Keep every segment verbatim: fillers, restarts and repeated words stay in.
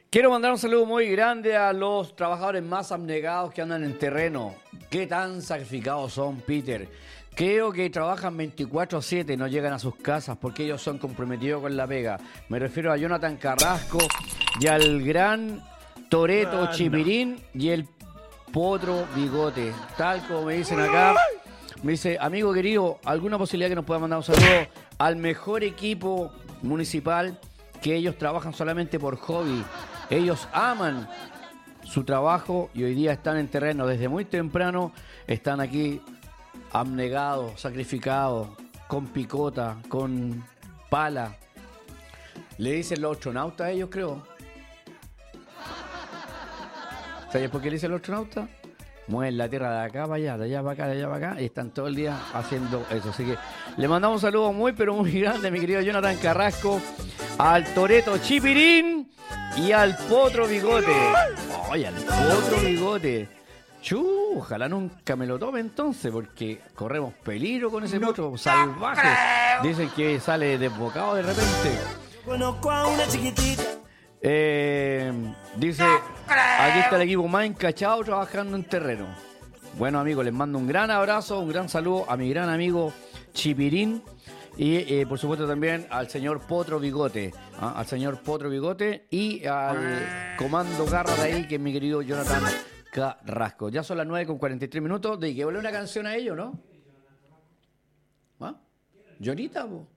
Quiero mandar un saludo muy grande a los trabajadores más abnegados que andan en terreno. ¿Qué tan sacrificados son, Peter? Creo que trabajan veinticuatro siete y no llegan a sus casas porque ellos son comprometidos con la pega. Me refiero a Jonathan Carrasco y al gran Toreto Ah, Chipirín y el Potro Bigote. Tal como me dicen acá. Me dice, amigo querido, ¿alguna posibilidad que nos pueda mandar un saludo al mejor equipo municipal? Que ellos trabajan solamente por hobby. Ellos aman su trabajo y hoy día están en terreno desde muy temprano. Están aquí abnegados, sacrificados, con picota, con pala. Le dicen los astronautas a ellos, creo. ¿Sabes por qué le dicen los astronautas? Mueven la tierra de acá para allá, de allá para acá, de allá para acá, y están todo el día haciendo eso. Así que le mandamos un saludo muy, pero muy grande, mi querido Jonathan Carrasco, al Toreto Chipirín y al Potro Bigote. ¡Ay, al Potro Bigote! Chu, ojalá nunca me lo tome entonces, porque corremos peligro con ese potro salvaje. Dicen que sale desbocado de repente. Conozco a una chiquitita. Eh, dice, aquí está el equipo más encachado trabajando en terreno. Bueno, amigos, les mando un gran abrazo, un gran saludo a mi gran amigo Chipirín y eh, por supuesto también al señor Potro Bigote, ¿ah? al señor Potro Bigote y al comando garra de ahí, que es mi querido Jonathan Carrasco. Ya son las nueve con cuarenta y tres minutos, de que vuelve una canción a ellos, ¿no? ¿Ah? ¿Jonita, po?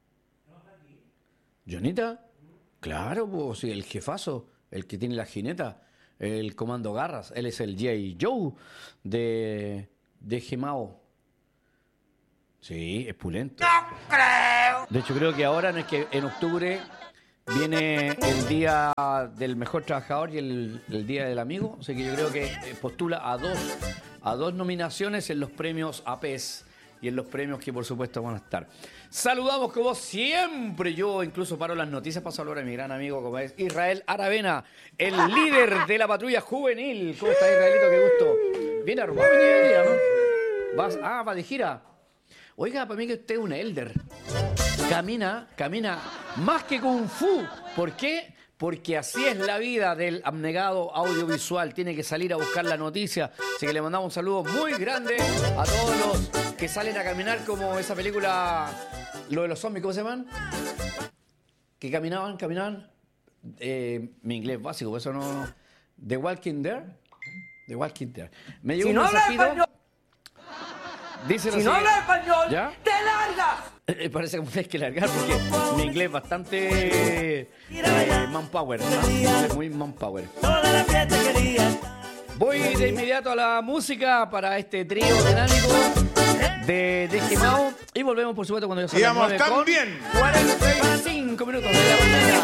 ¿Jonita? Claro, pues, sí, el jefazo, el que tiene la jineta, el comando garras, él es el J. Joe de, de Gemao. Sí, es pulento. No creo. De hecho, creo que ahora, no es que en octubre viene el día del mejor trabajador y el, el día del amigo, así que yo creo que postula a dos, a dos nominaciones en los premios A P E S y en los premios que por supuesto van a estar. Saludamos como siempre, yo incluso paro las noticias para saludar a mi gran amigo como es Israel Aravena, el líder de la patrulla juvenil. ¿Cómo está, Israelito? Qué gusto. Viene arrugado hoy día, ¿no? ¿Vas? Ah, va de gira. Oiga, para mí que usted es un elder. Camina, camina más que Kung Fu. ¿Por qué? Porque así es la vida del abnegado audiovisual. Tiene que salir a buscar la noticia. Así que le mandamos un saludo muy grande a todos los que salen a caminar como esa película, lo de los zombies, ¿cómo se llaman? Que caminaban, caminaban. Eh, mi inglés básico, por eso no... The Walking Dead. The Walking Dead. Me llegó Si un no habla mensajito. español, Dice si no habla español, ¿ya? te largas. Eh, parece que me tienes que largar porque mi inglés es bastante eh, manpower, ¿no? Muy manpower. Toda la fiesta quería. Voy de inmediato a la música para este trío dinámico de, de Gemao y volvemos por supuesto cuando ya son las Íbamos nueve tan con bien. cuarenta y cinco minutos de la mañana.